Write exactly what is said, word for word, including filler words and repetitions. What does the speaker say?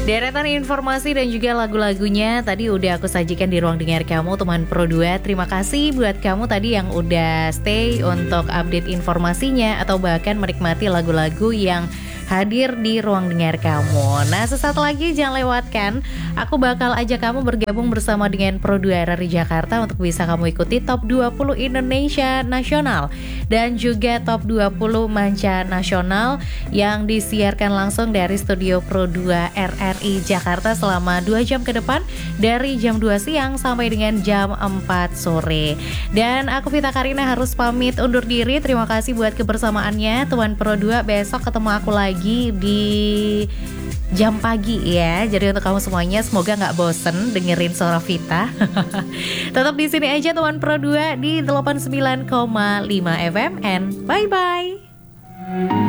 Deretan informasi dan juga lagu-lagunya tadi udah aku sajikan di ruang dengar kamu teman Pro dua. Terima kasih buat kamu tadi yang udah stay untuk update informasinya atau bahkan menikmati lagu-lagu yang hadir di ruang dengar kamu. Nah, sesaat lagi jangan lewatkan, aku bakal ajak kamu bergabung bersama dengan Pro dua R R I Jakarta untuk bisa kamu ikuti Top dua puluh Indonesia Nasional dan juga Top dua puluh Manca Nasional yang disiarkan langsung dari studio Pro dua R R I Jakarta selama dua jam ke depan dari jam dua siang sampai dengan jam empat sore. Dan aku Vita Karina harus pamit undur diri. Terima kasih buat kebersamaannya teman Pro dua. Besok ketemu aku lagi di jam pagi ya. Jadi untuk kamu semuanya semoga nggak bosen dengerin suara Vita. Tetap di sini aja teman Pro dua di delapan puluh sembilan koma lima F M and bye bye.